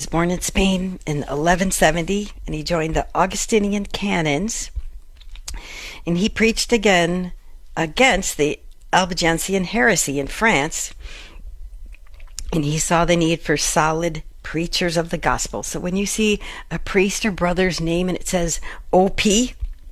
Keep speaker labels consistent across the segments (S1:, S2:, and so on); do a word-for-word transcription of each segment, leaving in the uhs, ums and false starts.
S1: born in Spain in eleven seventy, and he joined the Augustinian canons, and he preached again against the Albigensian heresy in France, and he saw the need for solid preachers of the gospel. So when you see a priest or brother's name and it says O P,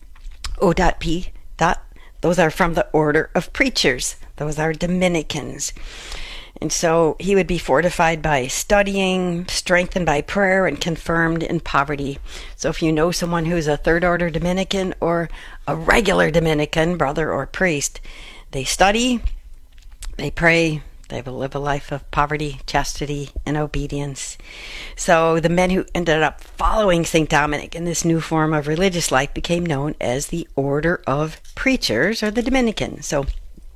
S1: O.P. Those are from the order of preachers. Those are Dominicans. And so he would be fortified by studying, strengthened by prayer, and confirmed in poverty. So if you know someone who's a third order Dominican or a regular Dominican, brother or priest, they study, they pray, they will live a life of poverty, chastity, and obedience. So the men who ended up following Saint Dominic in this new form of religious life became known as the Order of Preachers, or the Dominicans. So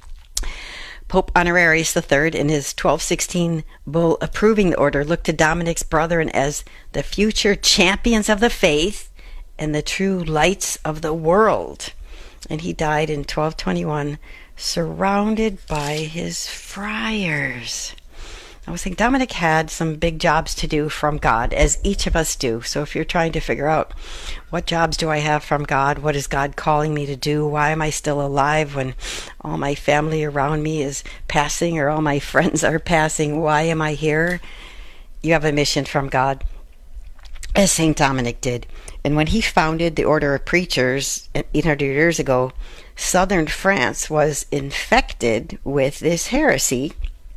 S1: Pope Honorius the Third, in his twelve sixteen bull approving the order, looked to Dominic's brethren as the future champions of the faith and the true lights of the world. And he died in twelve twenty-one, surrounded by his friars. Now, Saint Dominic had some big jobs to do from God, as each of us do. So if you're trying to figure out, what jobs do I have from God? What is God calling me to do? Why am I still alive when all my family around me is passing, or all my friends are passing? Why am I here? You have a mission from God, as Saint Dominic did. And when he founded the Order of Preachers eight hundred years ago, southern France was infected with this heresy,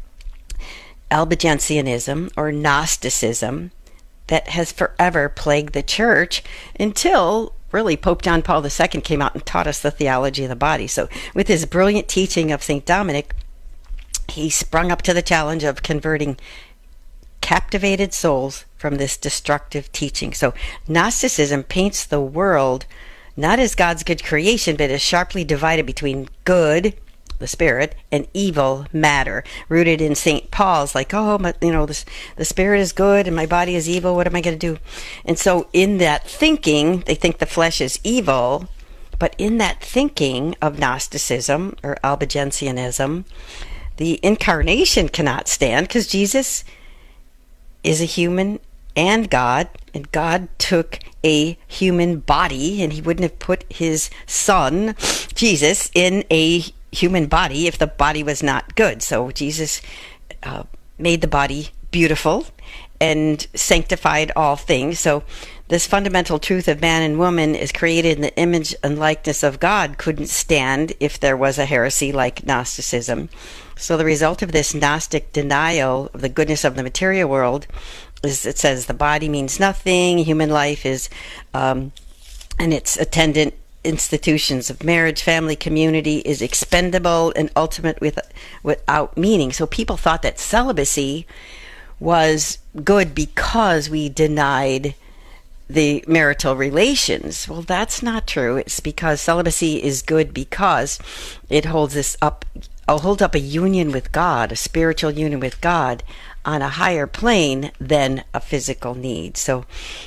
S1: Albigensianism, or Gnosticism, that has forever plagued the church until really Pope John Paul the Second came out and taught us the theology of the body. So with his brilliant teaching of Saint Dominic, he sprung up to the challenge of converting captivated souls from this destructive teaching. So Gnosticism paints the world not as God's good creation, but as sharply divided between good, the spirit, and evil, matter, rooted in Saint Paul's, like, oh, my, you know, this, the spirit is good and my body is evil. What am I going to do? And so in that thinking, they think the flesh is evil, but in that thinking of Gnosticism or Albigensianism, the incarnation cannot stand, because Jesus is a human and God, and God took a human body, and he wouldn't have put his son, Jesus, in a human body if the body was not good. So Jesus uh, made the body beautiful and sanctified all things. So this fundamental truth of man and woman is created in the image and likeness of God couldn't stand if there was a heresy like Gnosticism. So the result of this Gnostic denial of the goodness of the material world is, it says the body means nothing, human life is, um, and its attendant institutions of marriage, family, community is expendable and ultimate with, without meaning. So people thought that celibacy was good because we denied the marital relations. Well, that's not true. It's because celibacy is good because it holds us up, uh, holds up a union with God, a spiritual union with God on a higher plane than a physical need. So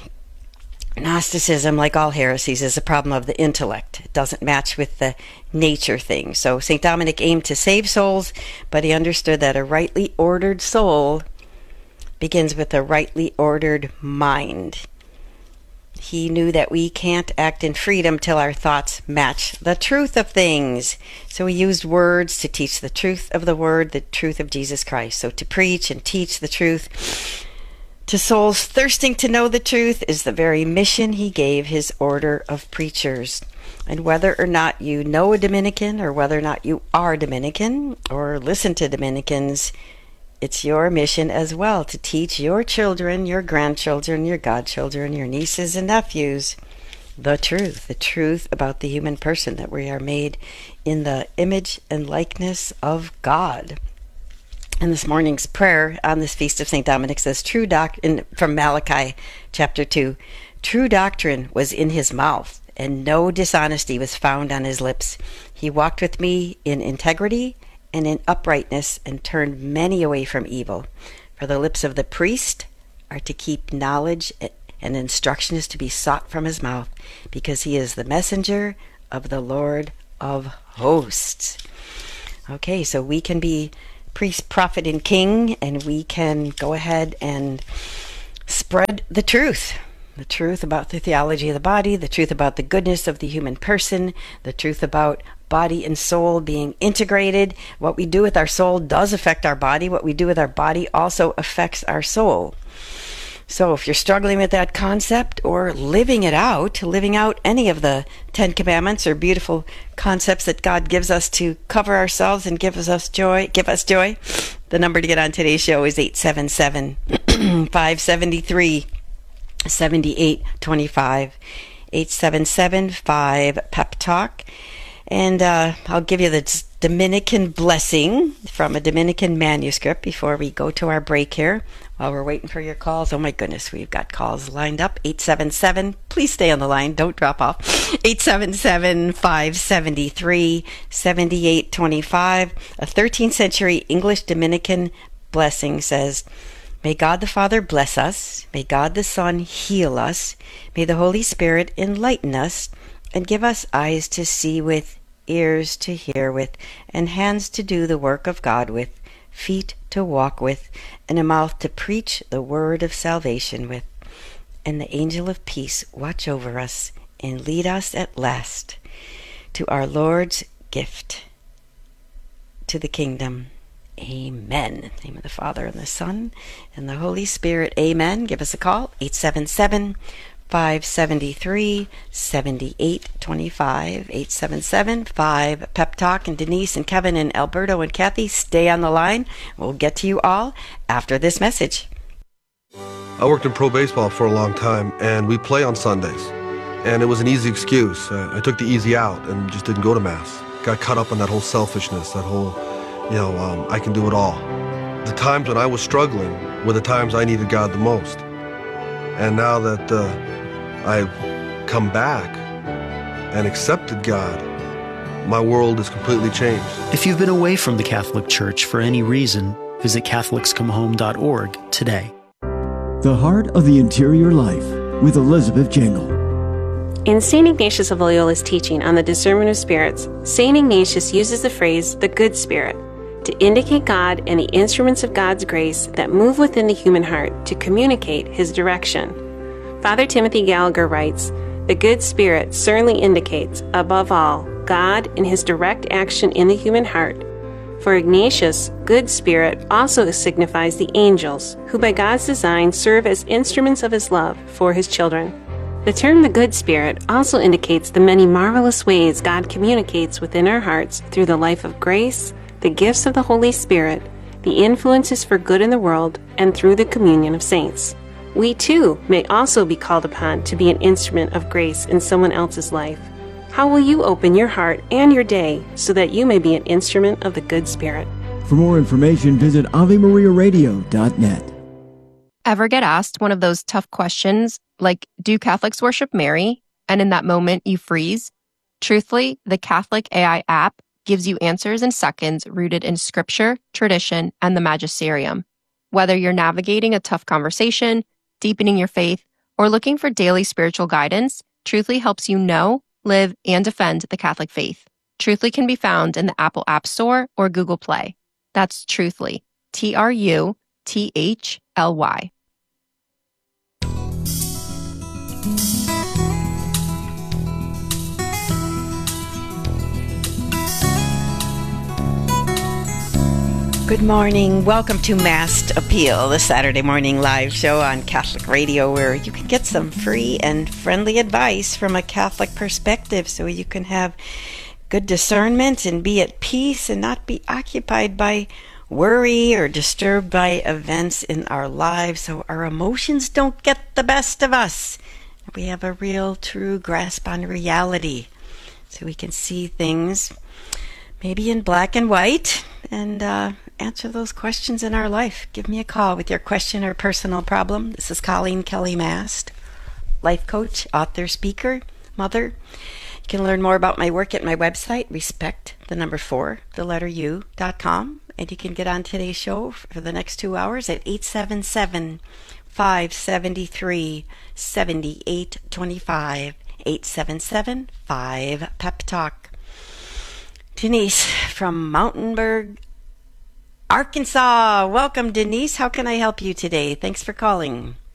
S1: Gnosticism, like all heresies, is a problem of the intellect. It doesn't match with the nature thing. So Saint Dominic aimed to save souls, but he understood that a rightly ordered soul begins with a rightly ordered mind. He knew that we can't act in freedom till our thoughts match the truth of things. So he used words to teach the truth of the word, the truth of Jesus Christ. So to preach and teach the truth to souls thirsting to know the truth is the very mission he gave his order of preachers. And whether or not you know a Dominican, or whether or not you are Dominican, or listen to Dominicans, it's your mission as well to teach your children, your grandchildren, your godchildren, your nieces and nephews the truth, the truth about the human person, that we are made in the image and likeness of God. And this morning's prayer on this feast of Saint Dominic says, "True doctrine," from Malachi chapter two, "True doctrine was in his mouth, and no dishonesty was found on his lips. He walked with me in integrity and in uprightness, and turned many away from evil. For the lips of the priest are to keep knowledge, and instruction is to be sought from his mouth, because he is the messenger of the Lord of hosts." Okay, so we can be priest, prophet, and king, and we can go ahead and spread the truth. The truth about the theology of the body, the truth about the goodness of the human person, the truth about body and soul being integrated. What we do with our soul does affect our body. What we do with our body also affects our soul. So if you're struggling with that concept or living it out, living out any of the Ten Commandments or beautiful concepts that God gives us to cover ourselves and give us joy, give us joy, the number to get on today's show is eight seven seven, five seven three, seven eight two five, eight seven seven, five pep talk. And uh, I'll give you the Dominican blessing from a Dominican manuscript before we go to our break here. While we're waiting for your calls, oh my goodness, we've got calls lined up. eight seven seven, please stay on the line, don't drop off. eight seven seven, five seven three, seven eight two five. A thirteenth century English Dominican blessing says, "May God the Father bless us. May God the Son heal us. May the Holy Spirit enlighten us and give us eyes to see with, ears to hear with, and hands to do the work of God with, feet to walk with, and a mouth to preach the word of salvation with. And the angel of peace watch over us and lead us at last to our Lord's gift, to the kingdom. Amen." In the name of the Father, and the Son, and the Holy Spirit. Amen. Give us a call, eight seven seven, five seven three, seven eight two five, eight seven seven, five pep talk. And Denise and Kevin and Alberto and Kathy, stay on the line. We'll get to you all after this message.
S2: I worked in pro baseball for a long time, and we play on Sundays. And it was an easy excuse. Uh, I took the easy out and just didn't go to Mass. Got caught up in that whole selfishness, that whole, you know, um, I can do it all. The times when I was struggling were the times I needed God the most. And now that uh, I've come back and accepted God, my world is completely changed.
S3: If you've been away from the Catholic Church for any reason, visit Catholics Come Home dot org today.
S4: The Heart of the Interior Life with Elizabeth Jangle.
S5: In Saint Ignatius of Loyola's teaching on the discernment of spirits, Saint Ignatius uses the phrase, the good spirit, to indicate God and the instruments of God's grace that move within the human heart to communicate His direction. Father Timothy Gallagher writes, "The good spirit certainly indicates, above all, God and His direct action in the human heart. For Ignatius, good spirit also signifies the angels, who by God's design serve as instruments of His love for His children." The term the good spirit also indicates the many marvelous ways God communicates within our hearts through the life of grace, the gifts of the Holy Spirit, the influences for good in the world, and through the communion of saints. We too may also be called upon to be an instrument of grace in someone else's life. How will you open your heart and your day so that you may be an instrument of the good spirit?
S4: For more information, visit Ave Maria Radio dot net.
S6: Ever get asked one of those tough questions like, do Catholics worship Mary? And in that moment you freeze? Truthfully, the Catholic A I app gives you answers in seconds rooted in scripture, tradition, and the magisterium. Whether you're navigating a tough conversation, deepening your faith, or looking for daily spiritual guidance, Truthfully helps you know, live, and defend the Catholic faith. Truthfully can be found in the Apple App Store or Google Play. That's Truthfully, T R U T H L Y.
S1: Good morning. Welcome to Masked Appeal, the Saturday morning live show on Catholic Radio, where you can get some free and friendly advice from a Catholic perspective so you can have good discernment and be at peace and not be occupied by worry or disturbed by events in our lives, so our emotions don't get the best of us. We have a real, true grasp on reality, so we can see things maybe in black and white and uh, answer those questions in our life. Give me a call with your question or personal problem. This is Colleen Kelly Mast, life coach, author, speaker, mother. You can learn more about my work at my website, respect, the number four, the letter U, dot com. And you can get on today's show for the next two hours at eight seven seven, five seven three, seven eight two five, eight seven seven, five pep talk. Denise from Mountainburg, Arkansas. Welcome, Denise. How can I help you today? Thanks for calling.